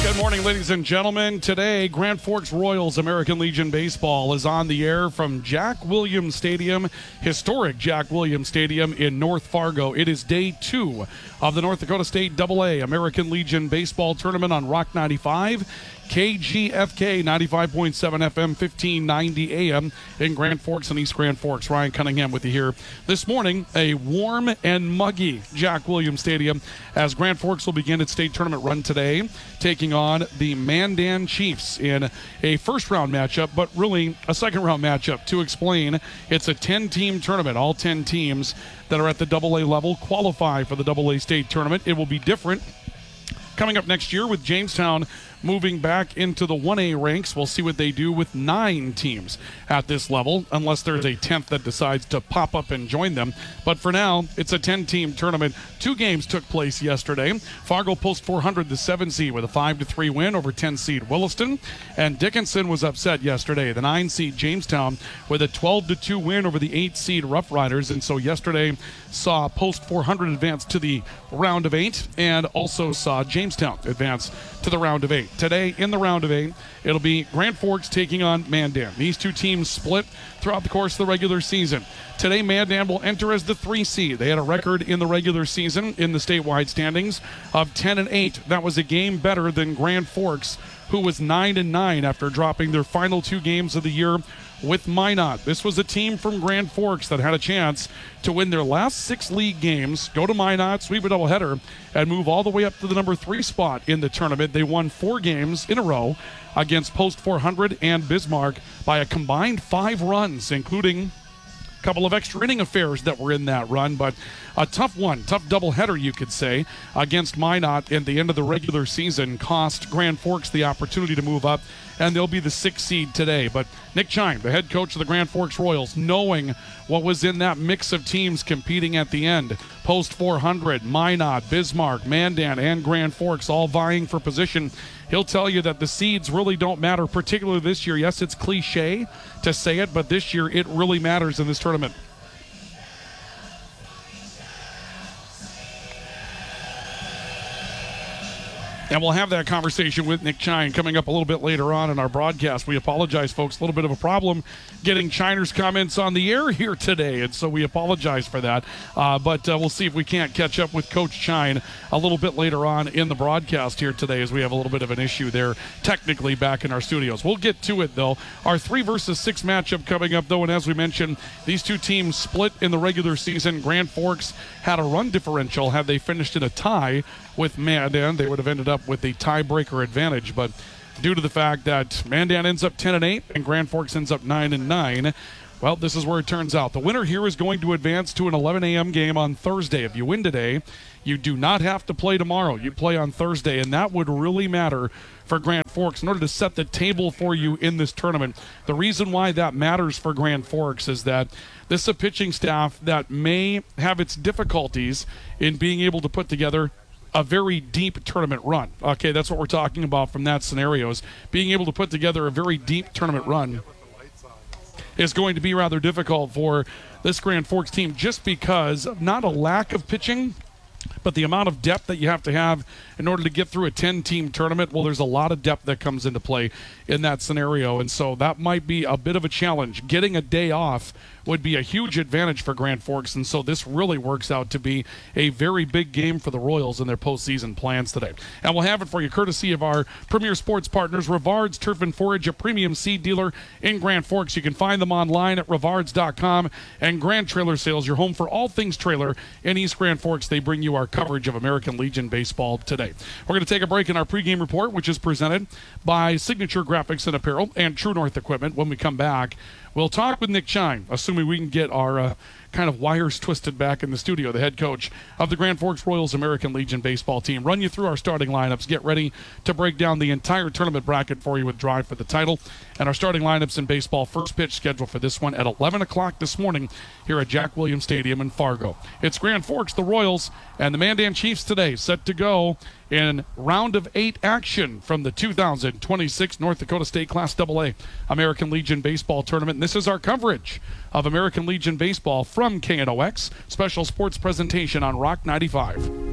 Good morning, ladies and gentlemen. Today, Grand Forks Royals American Legion Baseball is on the air from Jack Williams Stadium, historic Jack Williams Stadium in North Fargo. It is day 2 of the North Dakota State AA American Legion Baseball Tournament on Rock 95. KGFK 95.7 FM, 1590 AM in Grand Forks and East Grand Forks. Ryan Cunningham with you here this morning. A warm and muggy Jack Williams Stadium as Grand Forks will begin its state tournament run today, taking on the Mandan Chiefs in a first-round matchup, but really a second-round matchup. To explain, it's a 10-team tournament. All 10 teams that are at the AA level qualify for the AA state tournament. It will be different coming up next year with Jamestown moving back into the 1A ranks. We'll see what they do with 9 teams at this level, unless there's a 10th that decides to pop up and join them. But for now, it's a 10-team tournament. 2 games took place yesterday. Fargo Post 400, the 7 seed, with a 5-3 win over 10 seed Williston. And Dickinson was upset yesterday, the 9 seed Jamestown, with a 12-2 win over the 8 seed Rough Riders. And so yesterday saw Post 400 advance to the round of 8, and also saw Jamestown advance to the round of 8. Today, in the round of 8, it'll be Grand Forks taking on Mandan. These 2 teams split throughout the course of the regular season. Today, Mandan will enter as the 3 seed. They had a record in the regular season in the statewide standings of 10-8. That was a game better than Grand Forks, who was 9-9 after dropping their final 2 games of the year with Minot. This was a team from Grand Forks that had a chance to win their last 6 league games, go to Minot, sweep a doubleheader, and move all the way up to the number 3 spot in the tournament. They won 4 games in a row against Post 400 and Bismarck by a combined 5 runs, including a couple of extra inning affairs that were in that run, but a tough doubleheader, you could say, against Minot at the end of the regular season cost Grand Forks the opportunity to move up, and they'll be the 6th seed today. But Nick Chime, the head coach of the Grand Forks Royals, knowing what was in that mix of teams competing at the end, Post 400, Minot, Bismarck, Mandan, and Grand Forks all vying for position, he'll tell you that the seeds really don't matter, particularly this year. Yes, it's cliche to say it, but this year it really matters in this tournament. And we'll have that conversation with Nick Chine coming up a little bit later on in our broadcast. We apologize, folks. A little bit of a problem getting Chiner's comments on the air here today, and so we apologize for that. But we'll see if we can't catch up with Coach Chine a little bit later on in the broadcast here today, as we have a little bit of an issue there technically back in our studios. We'll get to it, though. Our 3 versus 6 matchup coming up, though, and as we mentioned, these 2 teams split in the regular season. Grand Forks had a run differential. Had they finished in a tie with Mandan, they would have ended up with a tiebreaker advantage, but due to the fact that Mandan ends up 10-8 and Grand Forks ends up 9-9, well, this is where it turns out. The winner here is going to advance to an 11 a.m. game on Thursday. If you win today, you do not have to play tomorrow. You play on Thursday, and that would really matter for Grand Forks in order to set the table for you in this tournament. The reason why that matters for Grand Forks is that this is a pitching staff that may have its difficulties in being able to put together a very deep tournament run. Okay, that's what we're talking about from that scenario, is being able to put together a very deep tournament run is going to be rather difficult for this Grand Forks team, just because of not a lack of pitching, but the amount of depth that you have to have in order to get through a 10-team tournament. Well, there's a lot of depth that comes into play in that scenario, and so that might be a bit of a challenge. Getting a day off would be a huge advantage for Grand Forks, and so this really works out to be a very big game for the Royals in their postseason plans today. And we'll have it for you courtesy of our premier sports partners, Rivard's Turf and Forage, a premium seed dealer in Grand Forks. You can find them online at rivards.com, and Grand Trailer Sales, your home for all things trailer in East Grand Forks. They bring you our coverage of American Legion baseball today. We're going to take a break in our pregame report, which is presented by Signature Graphics and Apparel and True North Equipment. When we come back, we'll talk with Nick Chine, assuming we can get our kind of wires twisted back in the studio, the head coach of the Grand Forks Royals American Legion baseball team. Run you through our starting lineups. Get ready to break down the entire tournament bracket for you with Drive for the Title. And our starting lineups in baseball, first pitch scheduled for this one at 11 o'clock this morning here at Jack Williams Stadium in Fargo. It's Grand Forks, the Royals, and the Mandan Chiefs today, set to go in round of 8 action from the 2026 North Dakota State Class AA American Legion Baseball Tournament. And this is our coverage of American Legion Baseball from KNOX, special sports presentation on Rock 95.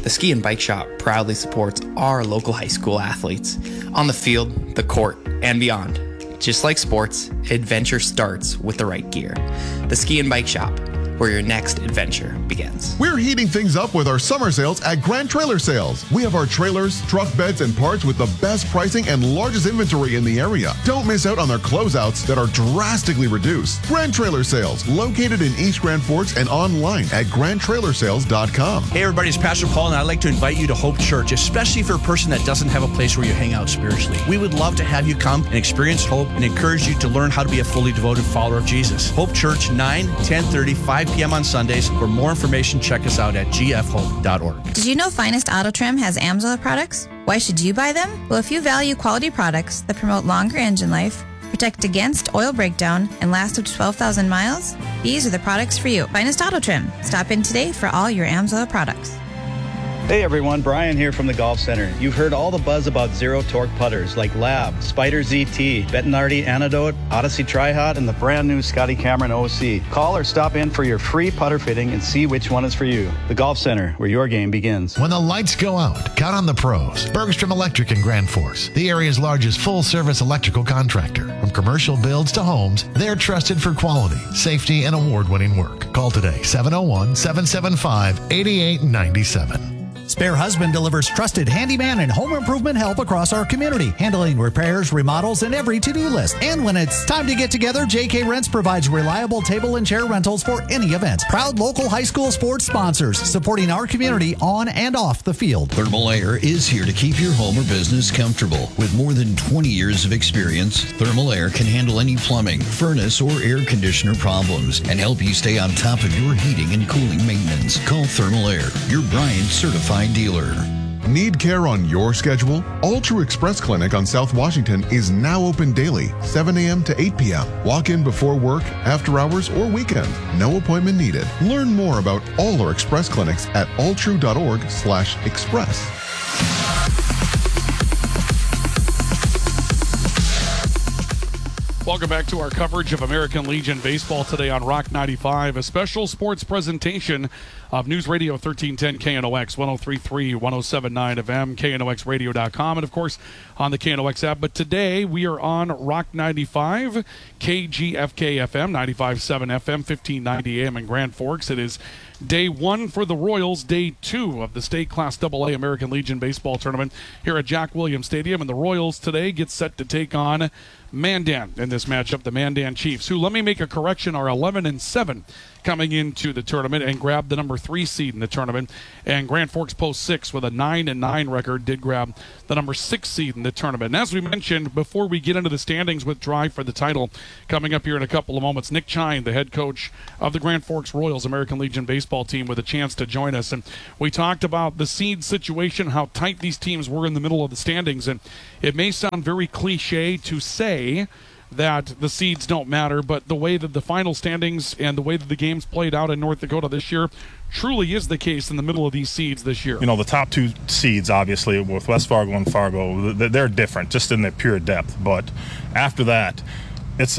The Ski and Bike Shop proudly supports our local high school athletes on the field, the court, and beyond. Just like sports, adventure starts with the right gear. The Ski and Bike Shop, where your next adventure begins. We're heating things up with our summer sales at Grand Trailer Sales. We have our trailers, truck beds, and parts with the best pricing and largest inventory in the area. Don't miss out on their closeouts that are drastically reduced. Grand Trailer Sales, located in East Grand Forks and online at grandtrailersales.com. Hey everybody, it's Pastor Paul, and I'd like to invite you to Hope Church, especially for a person that doesn't have a place where you hang out spiritually. We would love to have you come and experience hope and encourage you to learn how to be a fully devoted follower of Jesus. Hope Church, 9, 10:30, 5 p.m. on Sundays. For more information, check us out at gfhope.org. Did you know Finest Auto Trim has AMSOIL products? Why should you buy them? Well, if you value quality products that promote longer engine life, protect against oil breakdown, and last up to 12,000 miles, these are the products for you. Finest Auto Trim. Stop in today for all your AMSOIL products. Hey everyone, Brian here from the Golf Center. You've heard all the buzz about zero torque putters like Lab, Spider ZT, Bettinardi Antidote, Odyssey Tri-Hot, and the brand new Scotty Cameron OC. Call or stop in for your free putter fitting and see which one is for you. The Golf Center, where your game begins. When the lights go out, count on the pros. Bergstrom Electric in Grand Forks, the area's largest full-service electrical contractor. From commercial builds to homes, they're trusted for quality, safety, and award-winning work. Call today, 701-775-8897. Spare Husband delivers trusted handyman and home improvement help across our community, handling repairs, remodels, and every to-do list. And when it's time to get together, JK Rents provides reliable table and chair rentals for any event. Proud local high school sports sponsors, supporting our community on and off the field. Thermal Air is here to keep your home or business comfortable. With more than 20 years of experience, Thermal Air can handle any plumbing, furnace, or air conditioner problems and help you stay on top of your heating and cooling maintenance. Call Thermal Air, your Bryant certified dealer. Need care on your schedule? All True Express Clinic on South Washington is now open daily, 7 a.m. to 8 p.m. Walk in before work, after hours, or weekend. No appointment needed. Learn more about all our Express clinics at alltrue.org/express. Welcome back to our coverage of American Legion Baseball today on Rock 95, a special sports presentation of News Radio 1310 KNOX, 103.3, 107.9 FM, KNOXradio.com, and of course on the KNOX app. But today we are on Rock 95, KGFK FM, 95.7 FM, 1590 AM in Grand Forks. It is Day 1 for the Royals, Day 2 of the State Class AA American Legion Baseball Tournament here at Jack Williams Stadium. And the Royals today get set to take on Mandan in this matchup, the Mandan Chiefs, who, let me make a correction, are 11-7 coming into the tournament and grabbed the number 3 seed in the tournament. And Grand Forks Post 6 with a 9-9 record did grab the number 6 seed in the tournament. And as we mentioned, before we get into the standings with Drive for the title, coming up here in a couple of moments, Nick Chine, the head coach of the Grand Forks Royals American Legion baseball team, with a chance to join us. And we talked about the seed situation, how tight these teams were in the middle of the standings. And it may sound very cliche to say that the seeds don't matter, but the way that the final standings and the way that the games played out in North Dakota this year truly is the case in the middle of these seeds this year. You know, the top 2 seeds, obviously, with West Fargo and Fargo, they're different just in their pure depth. But after that, it's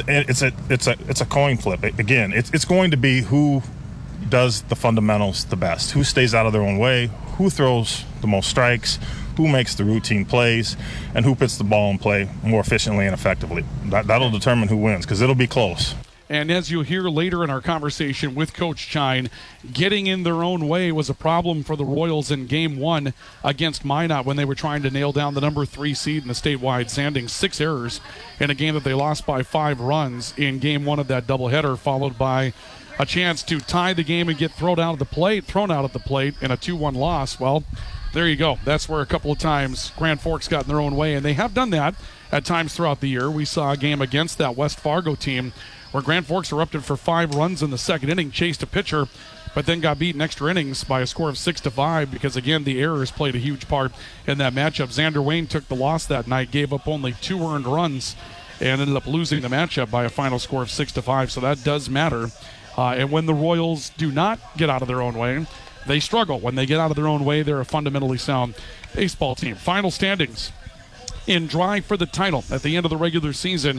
a coin flip. Again, it's going to be who does the fundamentals the best, who stays out of their own way, who throws the most strikes, who makes the routine plays, and who puts the ball in play more efficiently and effectively. That'll determine who wins, because it'll be close. And as you'll hear later in our conversation with Coach Chine, getting in their own way was a problem for the Royals in Game 1 against Minot when they were trying to nail down the number 3 seed in the statewide standings. 6 errors in a game that they lost by 5 runs in Game 1 of that doubleheader, followed by a chance to tie the game and get thrown out at the plate in a 2-1 loss. Well, there you go. That's where a couple of times Grand Forks got in their own way, and they have done that at times throughout the year. We saw a game against that West Fargo team where Grand Forks erupted for 5 runs in the second inning, chased a pitcher, but then got beaten extra innings by a score of 6-5 because, again, the errors played a huge part in that matchup. Xander Wayne took the loss that night, gave up only 2 earned runs, and ended up losing the matchup by a final score of 6-5, so that does matter. And when the Royals do not get out of their own way, they struggle. When they get out of their own way, they're a fundamentally sound baseball team. Final standings in Drive for the title at the end of the regular season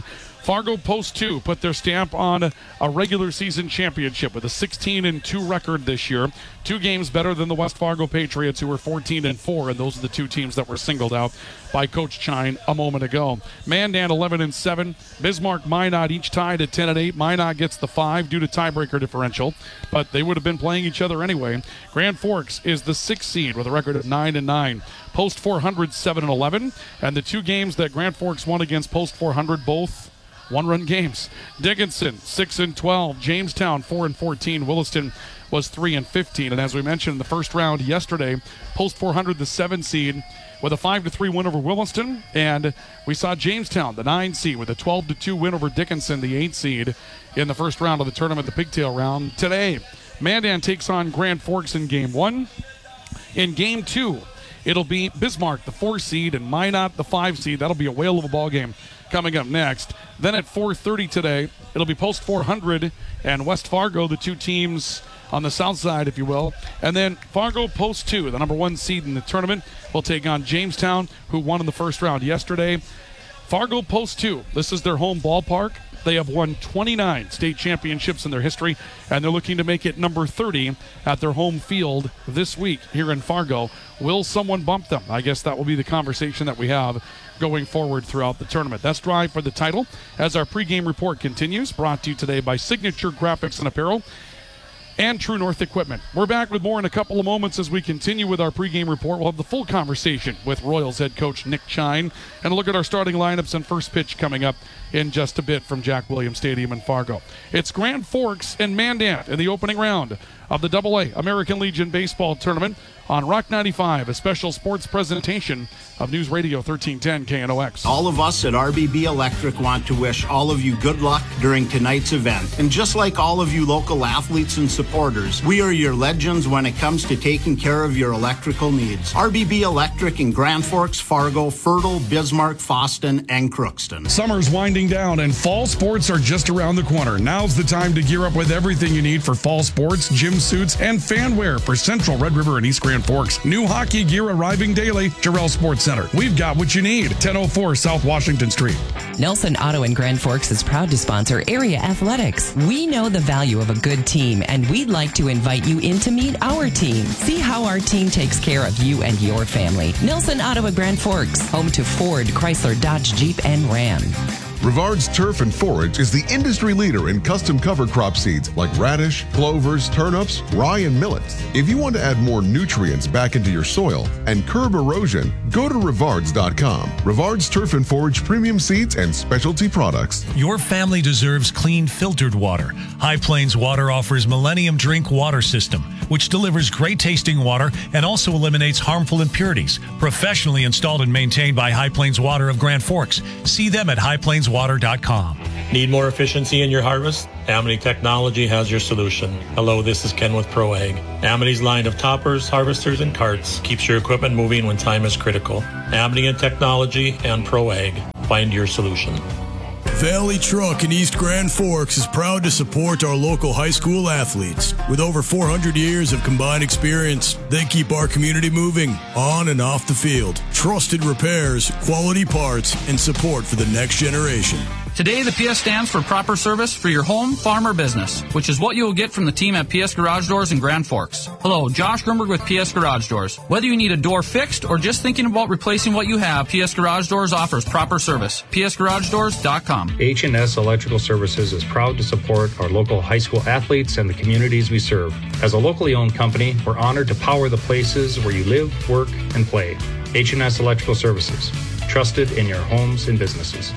Fargo Post 2 put their stamp on a regular season championship with a 16-2 record this year. 2 games better than the West Fargo Patriots, who were 14-4, and those are the 2 teams that were singled out by Coach Chine a moment ago. Mandan 11-7. Bismarck, Minot each tied at 10-8. Minot gets the 5 due to tiebreaker differential, but they would have been playing each other anyway. Grand Forks is the 6th seed with a record of 9-9. Post 400 7-11, and the 2 games that Grand Forks won against Post 400 both one-run games. Dickinson 6-12, Jamestown 4-14, Williston was 3-15, and as we mentioned in the first round yesterday, Post 400 the 7 seed with a 5-3 win over Williston, and we saw Jamestown the 9 seed with a 12-2 win over Dickinson, the 8 seed in the first round of the tournament, the pigtail round. Today, Mandan takes on Grand Forks in game 1. In game 2, it'll be Bismarck, the 4 seed, and Minot, the 5 seed. That'll be a whale of a ball game coming up next. Then at 4:30 today, it'll be Post 400 and West Fargo, the 2 teams on the south side, if you will. And then Fargo Post 2, the number 1 seed in the tournament, will take on Jamestown, who won in the first round yesterday. Fargo Post 2, this is their home ballpark. They have won 29 state championships in their history, and they're looking to make it number 30 at their home field this week here in Fargo. Will someone bump them? I guess that will be the conversation that we have going forward throughout the tournament. That's Drive for the Title as our pregame report continues, brought to you today by Signature Graphics and Apparel and True North Equipment. We're back with more in a couple of moments as we continue with our pregame report. We'll have the full conversation with Royals head coach Nick Chine and a look at our starting lineups and first pitch coming up in just a bit from Jack Williams Stadium in Fargo. It's Grand Forks and Mandan in the opening round of the AA American Legion Baseball Tournament on Rock 95, a special sports presentation of News Radio 1310 KNOX. All of us at RBB Electric want to wish all of you good luck during tonight's event. And just like all of you local athletes and supporters, we are your legends when it comes to taking care of your electrical needs. RBB Electric in Grand Forks, Fargo, Fertile, Bismarck, Foston, and Crookston. Summer's winding down and fall sports are just around the corner. Now's the time to gear up with everything you need for fall sports, gym suits, and fan wear for Central, Red River, and East Grand Forks. New hockey gear arriving daily. Jarrell Sports Center. We've got what you need. 1004 South Washington Street. Nelson Auto in Grand Forks is proud to sponsor area athletics. We know the value of a good team, and we'd like to invite you in to meet our team. See how our team takes care of you and your family. Nelson Auto at Grand Forks, home to Ford, Chrysler, Dodge, Jeep, and Ram. Rivard's Turf and Forage is the industry leader in custom cover crop seeds like radish, clovers, turnips, rye, and millets. If you want to add more nutrients back into your soil and curb erosion, go to Rivards.com. Rivard's Turf and Forage premium seeds and specialty products. Your family deserves clean, filtered water. High Plains Water offers Millennium Drink Water System, which delivers great tasting water and also eliminates harmful impurities. Professionally installed and maintained by High Plains Water of Grand Forks. See them at highplainswater.com. Need more efficiency in your harvest? Amity Technology has your solution. Hello, this is Ken with ProAg. Amity's line of toppers, harvesters, and carts keeps your equipment moving when time is critical. Amity and Technology and ProAg. Find your solution. Valley Truck in East Grand Forks is proud to support our local high school athletes. With over 400 years of combined experience, they keep our community moving on and off the field. Trusted repairs, quality parts, and support for the next generation. Today, the PS stands for proper service for your home, farm, or business, which is what you will get from the team at PS Garage Doors in Grand Forks. Hello, Josh Grunberg with PS Garage Doors. Whether you need a door fixed or just thinking about replacing what you have, PS Garage Doors offers proper service. PSGarageDoors.com. H&S Electrical Services is proud to support our local high school athletes and the communities we serve. As a locally owned company, we're honored to power the places where you live, work, and play. H&S Electrical Services, trusted in your homes and businesses.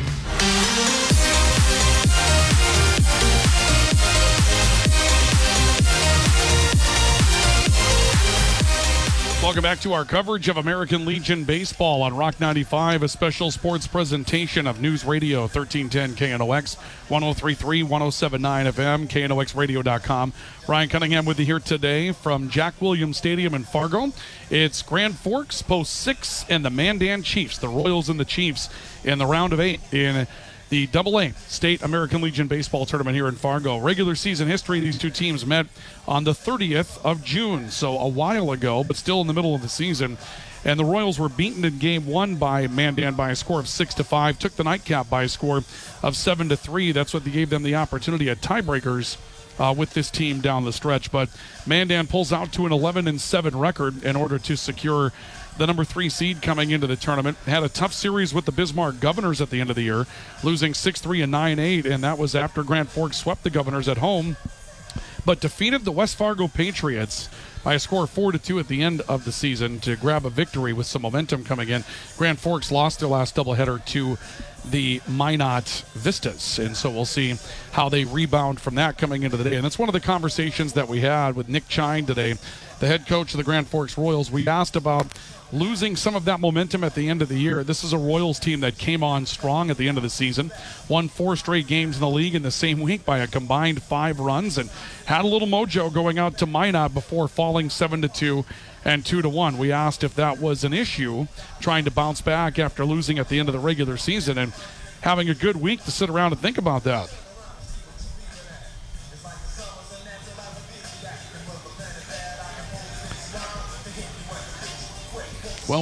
Welcome back to our coverage of American Legion Baseball on Rock 95, a special sports presentation of News Radio 1310 KNOX, 103.3, 107.9 FM, KNOXradio.com. Ryan Cunningham with you here today from Jack Williams Stadium in Fargo. It's Grand Forks, Post 6, and the Mandan Chiefs, the Royals and the Chiefs, in the round of 8 in the AA State American Legion Baseball Tournament here in Fargo. Regular season history, these two teams met on the 30th of June, so a while ago, but still in the middle of the season. And the Royals were beaten in Game 1 by Mandan by a score of 6-5. Took the nightcap by a score of 7-3. That's what gave them the opportunity at tiebreakers with this team down the stretch. But Mandan pulls out to an 11-7 record in order to secure the number 3 seed coming into the tournament. Had a tough series with the Bismarck Governors at the end of the year, losing 6-3 and 9-8, and that was after Grand Forks swept the Governors at home, but defeated the West Fargo Patriots by a score of 4-2 at the end of the season to grab a victory with some momentum coming in. Grand Forks lost their last doubleheader to the Minot Vistas, and so we'll see how they rebound from that coming into the day. And that's one of the conversations that we had with Nick Chine today, the head coach of the Grand Forks Royals. We asked about losing some of that momentum at the end of the year. This is a Royals team that came on strong at the end of the season, won 4 straight games in the league in the same week by a combined 5 runs, and had a little mojo going out to Minot before falling 7-2 and 2-1. We asked if that was an issue, trying to bounce back after losing at the end of the regular season and having a good week to sit around and think about that. Well,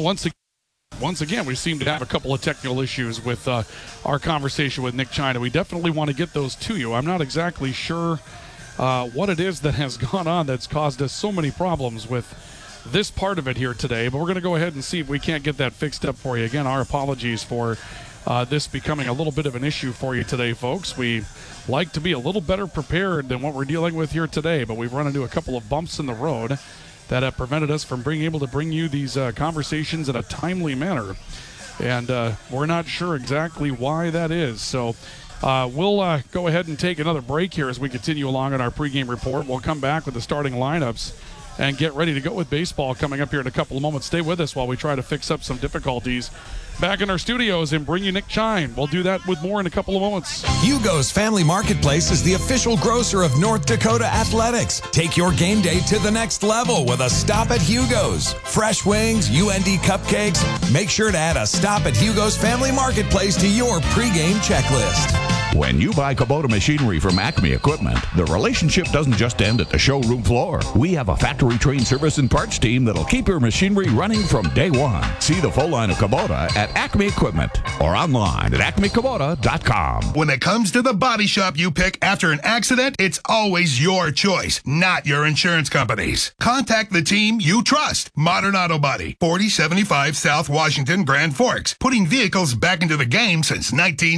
once again, we seem to have a couple of technical issues with our conversation with Nick Chine. We definitely want to get those to you. I'm not exactly sure what it is that has gone on that's caused us so many problems with this part of it here today, but we're going to go ahead and see if we can't get that fixed up for you. Again, our apologies for this becoming a little bit of an issue for you today, folks. We like to be a little better prepared than what we're dealing with here today, but we've run into a couple of bumps in the road that have prevented us from being able to bring you these conversations in a timely manner. And we're not sure exactly why that is. So we'll go ahead and take another break here as we continue along in our pregame report. We'll come back with the starting lineups and get ready to go with baseball coming up here in a couple of moments. Stay with us while we try to fix up some difficulties back in our studios and bring you Nick Chine. We'll do that with more in a couple of moments. Hugo's Family Marketplace is the official grocer of North Dakota Athletics. Take your game day to the next level with a stop at Hugo's. Fresh wings, UND cupcakes. Make sure to add a stop at Hugo's Family Marketplace to your pregame checklist. When you buy Kubota machinery from Acme Equipment, the relationship doesn't just end at the showroom floor. We have a factory-trained service and parts team that'll keep your machinery running from day one. See the full line of Kubota at Acme Equipment or online at acmekubota.com. When it comes to the body shop you pick after an accident, it's always your choice, not your insurance company's. Contact the team you trust. Modern Auto Body, 4075 South Washington, Grand Forks, putting vehicles back into the game since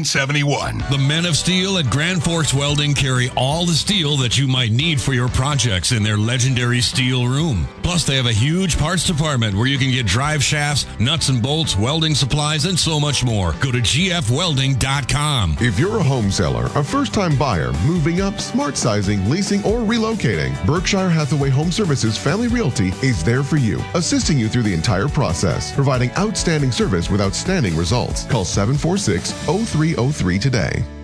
1971. The Men of Steel at Grand Forks Welding carry all the steel that you might need for your projects in their legendary steel room. Plus, they have a huge parts department where you can get drive shafts, nuts and bolts, welding supplies, and so much more. Go to gfwelding.com. If you're a home seller, a first-time buyer, moving up, smart sizing, leasing, or relocating, Berkshire Hathaway Home Services Family Realty is there for you, assisting you through the entire process, providing outstanding service with outstanding results. Call 746-0303 today.